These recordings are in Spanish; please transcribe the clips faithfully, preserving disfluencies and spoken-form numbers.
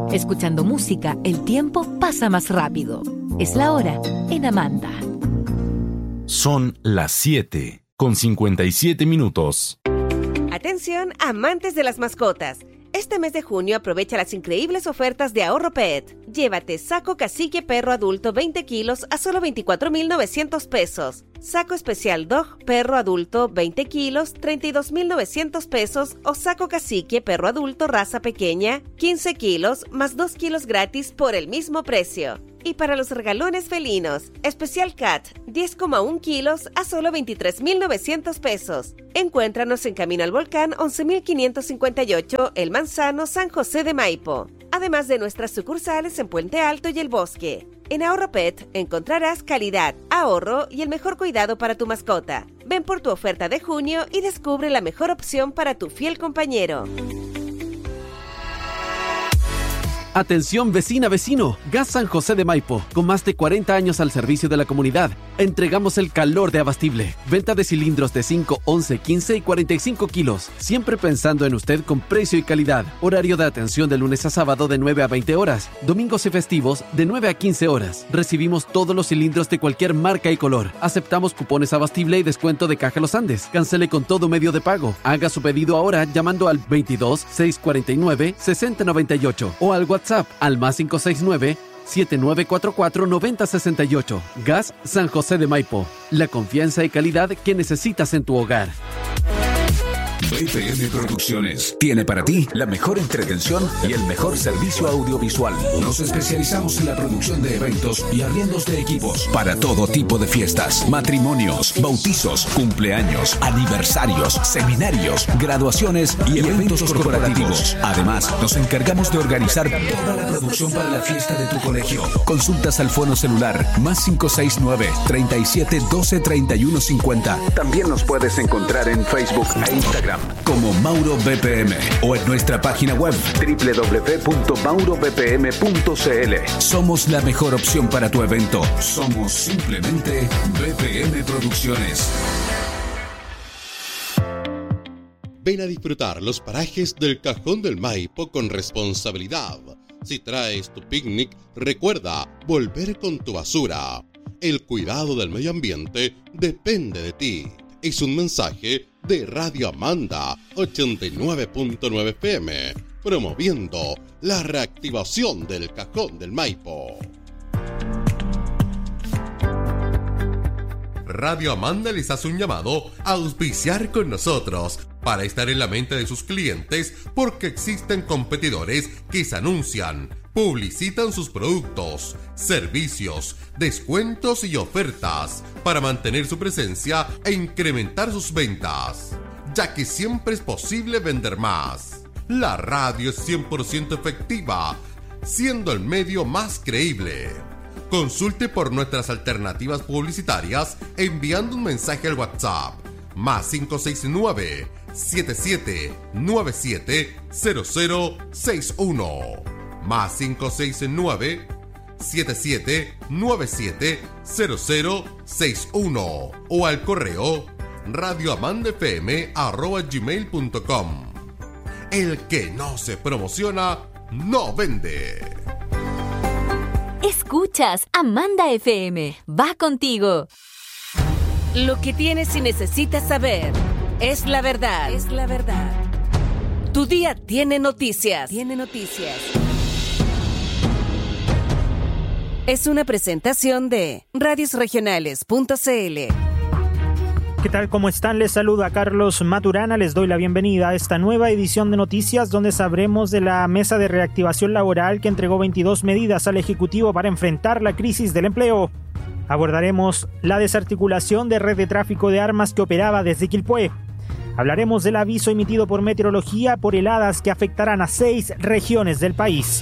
Escuchando música, el tiempo pasa más rápido. Es la hora en Amanda. Son las siete con cincuenta y siete minutos. Atención, amantes de las mascotas. Este mes de junio aprovecha las increíbles ofertas de Ahorro Pet. Llévate saco cacique perro adulto veinte kilos a solo veinticuatro mil novecientos pesos. Saco especial dog perro adulto veinte kilos, treinta y dos mil novecientos pesos. O saco cacique perro adulto raza pequeña, quince kilos, más dos kilos gratis por el mismo precio. Y para los regalones felinos, especial cat, diez coma uno kilos a solo veintitrés mil novecientos pesos. Encuéntranos en Camino al Volcán once mil quinientos cincuenta y ocho, El Manzano, San José de Maipo. Además de nuestras sucursales en Puente Alto y El Bosque. En Ahorro Pet encontrarás calidad, ahorro y el mejor cuidado para tu mascota. Ven por tu oferta de junio y descubre la mejor opción para tu fiel compañero. Atención vecina, vecino, Gas San José de Maipo, con más de cuarenta años al servicio de la comunidad. Entregamos el calor de Abastible. Venta de cilindros de cinco, once, quince y cuarenta y cinco kilos. Siempre pensando en usted con precio y calidad. Horario de atención de lunes a sábado de nueve a veinte horas. Domingos y festivos de nueve a quince horas. Recibimos todos los cilindros de cualquier marca y color. Aceptamos cupones Abastible y descuento de Caja Los Andes. Cancele con todo medio de pago. Haga su pedido ahora llamando al veintidós, seiscientos cuarenta y nueve, sesenta noventa y ocho o al WhatsApp al más cinco seis nueve, siete nueve cuatro cuatro, nueve cero seis ocho. Gas San José de Maipo. La confianza y calidad que necesitas en tu hogar. B P M Producciones tiene para ti la mejor entretención y el mejor servicio audiovisual. Nos especializamos en la producción de eventos y arriendos de equipos para todo tipo de fiestas, matrimonios, bautizos, cumpleaños, aniversarios, seminarios, graduaciones y eventos corporativos. Además, nos encargamos de organizar toda la producción para la fiesta de tu colegio. Consultas al fono celular más cinco seis nueve, treinta y siete, doce, treinta y uno cincuenta. También nos puedes encontrar en Facebook e Instagram como Mauro B P M o en nuestra página web doble u doble u doble u punto mauro b p m punto c l. Somos la mejor opción para tu evento. Somos simplemente B P M Producciones. Ven a disfrutar los parajes del Cajón del Maipo con responsabilidad. Si traes tu picnic, recuerda volver con tu basura. El cuidado del medio ambiente depende de ti. Es un mensaje de Radio Amanda ochenta y nueve punto nueve F M, promoviendo la reactivación del Cajón del Maipo. Radio Amanda les hace un llamado a auspiciar con nosotros para estar en la mente de sus clientes, porque existen competidores que se anuncian, publicitan sus productos, servicios, descuentos y ofertas para mantener su presencia e incrementar sus ventas, ya que siempre es posible vender más. La radio es cien por ciento efectiva, siendo el medio más creíble. Consulte por nuestras alternativas publicitarias enviando un mensaje al WhatsApp más cinco seis nueve, siete siete nueve siete, cero cero seis uno más cinco seis nueve, siete siete nueve siete, cero cero seis uno o al correo radioamandafm arroba gmail punto com. El que no se promociona, no vende. Escuchas Amanda F M. Va contigo. Lo que tienes y necesitas saber es la verdad. Es la verdad. Tu día tiene noticias. Tiene noticias. Es una presentación de radios regionales punto c l. ¿Qué tal? ¿Cómo están? Les saluda Carlos Maturana. Les doy la bienvenida a esta nueva edición de noticias donde sabremos de la mesa de reactivación laboral que entregó veintidós medidas al Ejecutivo para enfrentar la crisis del empleo. Abordaremos la desarticulación de red de tráfico de armas que operaba desde Quilpué. Hablaremos del aviso emitido por meteorología por heladas que afectarán a seis regiones del país.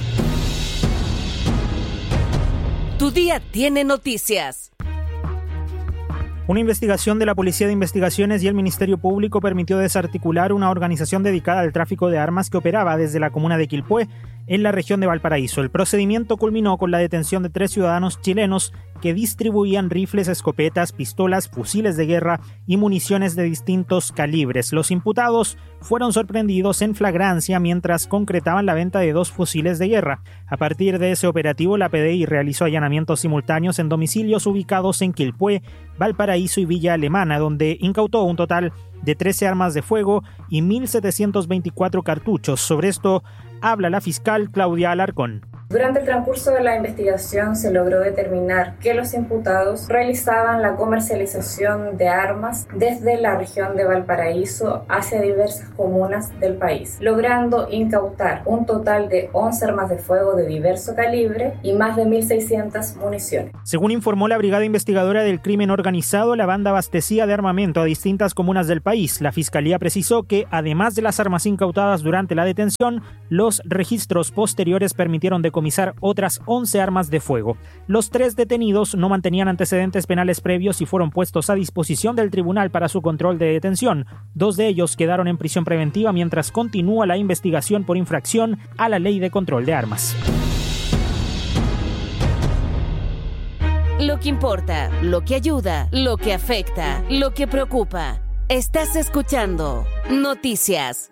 Tu día tiene noticias. Una investigación de la Policía de Investigaciones y el Ministerio Público permitió desarticular una organización dedicada al tráfico de armas que operaba desde la comuna de Quilpué en la región de Valparaíso. El procedimiento culminó con la detención de tres ciudadanos chilenos que distribuían rifles, escopetas, pistolas, fusiles de guerra y municiones de distintos calibres. Los imputados fueron sorprendidos en flagrancia mientras concretaban la venta de dos fusiles de guerra. A partir de ese operativo, la P D I realizó allanamientos simultáneos en domicilios ubicados en Quilpué, Valparaíso y Villa Alemana, donde incautó un total de trece armas de fuego y mil setecientos veinticuatro cartuchos. Sobre esto habla la fiscal Claudia Alarcón. Durante el transcurso de la investigación se logró determinar que los imputados realizaban la comercialización de armas desde la región de Valparaíso hacia diversas comunas del país, logrando incautar un total de once armas de fuego de diverso calibre y más de mil seiscientas municiones. Según informó la Brigada Investigadora del Crimen Organizado, la banda abastecía de armamento a distintas comunas del país. La Fiscalía precisó que, además de las armas incautadas durante la detención, los registros posteriores permitieron decomisar otras once armas de fuego. Los tres detenidos no mantenían antecedentes penales previos y fueron puestos a disposición del tribunal para su control de detención. Dos de ellos quedaron en prisión preventiva mientras continúa la investigación por infracción a la Ley de Control de Armas. Lo que importa, lo que ayuda, lo que afecta, lo que preocupa. Estás escuchando Noticias.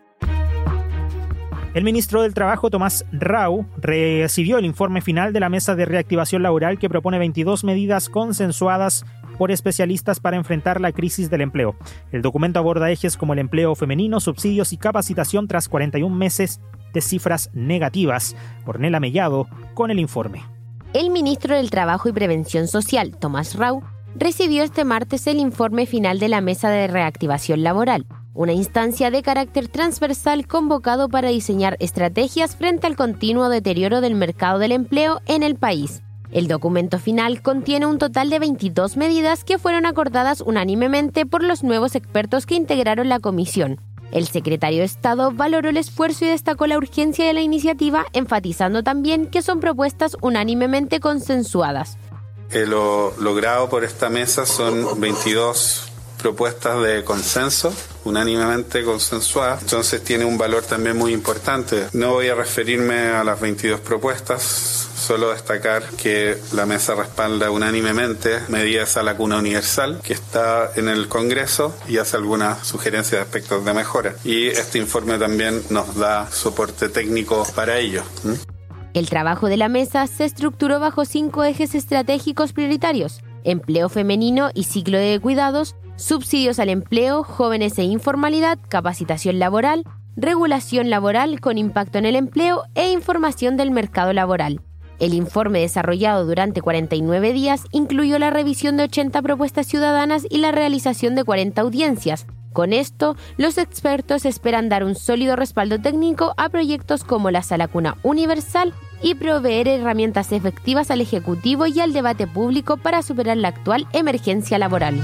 El ministro del Trabajo, Tomás Rau, recibió el informe final de la Mesa de Reactivación Laboral que propone veintidós medidas consensuadas por especialistas para enfrentar la crisis del empleo. El documento aborda ejes como el empleo femenino, subsidios y capacitación tras cuarenta y un meses de cifras negativas. Ornella Mellado con el informe. El ministro del Trabajo y Prevención Social, Tomás Rau, recibió este martes el informe final de la Mesa de Reactivación Laboral, una instancia de carácter transversal convocado para diseñar estrategias frente al continuo deterioro del mercado del empleo en el país. El documento final contiene un total de veintidós medidas que fueron acordadas unánimemente por los nuevos expertos que integraron la comisión. El secretario de Estado valoró el esfuerzo y destacó la urgencia de la iniciativa, enfatizando también que son propuestas unánimemente consensuadas. Eh, lo logrado por esta mesa son veintidós propuestas de consenso, unánimemente consensuadas, entonces tiene un valor también muy importante. No voy a referirme a las veintidós propuestas, solo destacar que la mesa respalda unánimemente medidas a la cuna universal que está en el Congreso y hace algunas sugerencias de aspectos de mejora. Y este informe también nos da soporte técnico para ello. ¿Mm? El trabajo de la mesa se estructuró bajo cinco ejes estratégicos prioritarios: empleo femenino y ciclo de cuidados, subsidios al empleo, jóvenes e informalidad, capacitación laboral, regulación laboral con impacto en el empleo e información del mercado laboral. El informe desarrollado durante cuarenta y nueve días incluyó la revisión de ochenta propuestas ciudadanas y la realización de cuarenta audiencias. Con esto, los expertos esperan dar un sólido respaldo técnico a proyectos como la Sala Cuna Universal y proveer herramientas efectivas al Ejecutivo y al debate público para superar la actual emergencia laboral.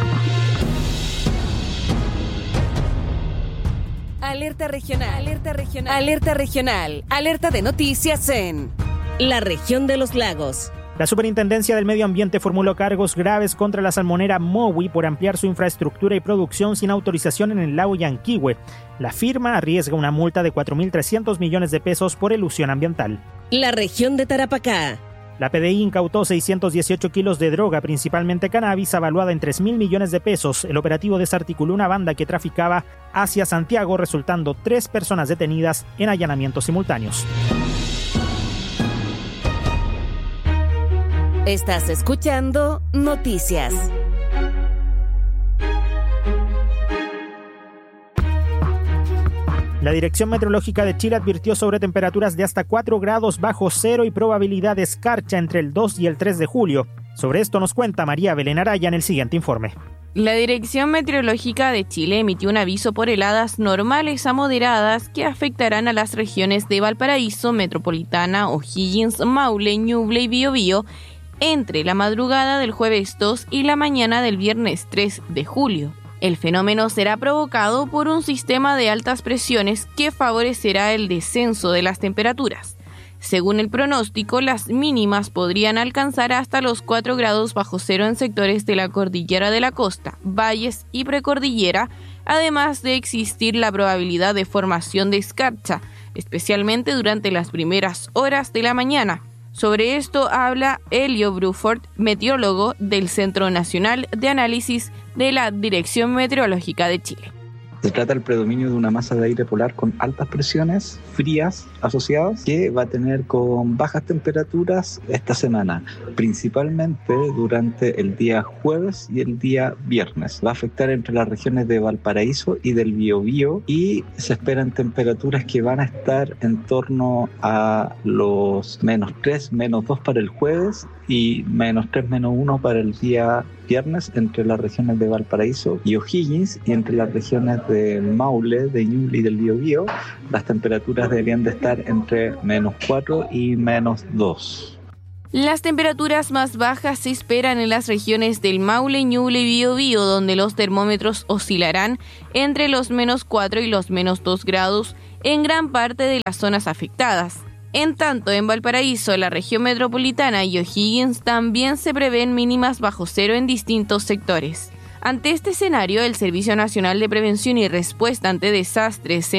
Alerta regional, alerta regional, alerta regional, alerta de noticias en la región de los lagos. La Superintendencia del Medio Ambiente formuló cargos graves contra la salmonera Mowi por ampliar su infraestructura y producción sin autorización en el lago Yanquihue. La firma arriesga una multa de cuatro mil trescientos millones de pesos por elusión ambiental. La región de Tarapacá. La P D I incautó seiscientos dieciocho kilos de droga, principalmente cannabis, avaluada en tres mil millones de pesos. El operativo desarticuló una banda que traficaba hacia Santiago, resultando tres personas detenidas en allanamientos simultáneos. Estás escuchando Noticias. La Dirección Meteorológica de Chile advirtió sobre temperaturas de hasta cuatro grados bajo cero y probabilidad de escarcha entre el dos y el tres de julio. Sobre esto nos cuenta María Belén Araya en el siguiente informe. La Dirección Meteorológica de Chile emitió un aviso por heladas normales a moderadas que afectarán a las regiones de Valparaíso, Metropolitana, O'Higgins, Maule, Ñuble y Biobío entre la madrugada del jueves dos y la mañana del viernes tres de julio. El fenómeno será provocado por un sistema de altas presiones que favorecerá el descenso de las temperaturas. Según el pronóstico, las mínimas podrían alcanzar hasta los cuatro grados bajo cero en sectores de la cordillera de la costa, valles y precordillera, además de existir la probabilidad de formación de escarcha especialmente durante las primeras horas de la mañana. Sobre esto habla Elio Bruford, meteorólogo del Centro Nacional de Análisis de la Dirección Meteorológica de Chile. Se trata del predominio de una masa de aire polar con altas presiones frías asociadas que va a tener con bajas temperaturas esta semana, principalmente durante el día jueves y el día viernes. Va a afectar entre las regiones de Valparaíso y del Biobío y se esperan temperaturas que van a estar en torno a los menos tres, menos dos para el jueves y menos tres, menos uno para el día viernes entre las regiones de Valparaíso y O'Higgins, y entre las regiones de Maule, de Ñuble y del Biobío las temperaturas deberían de estar entre menos cuatro y menos dos. Las temperaturas más bajas se esperan en las regiones del Maule, Ñuble y Biobío, donde los termómetros oscilarán entre los menos cuatro y los menos dos grados en gran parte de las zonas afectadas. En tanto, en Valparaíso, la región metropolitana y O'Higgins también se prevén mínimas bajo cero en distintos sectores. Ante este escenario, el Servicio Nacional de Prevención y Respuesta ante Desastres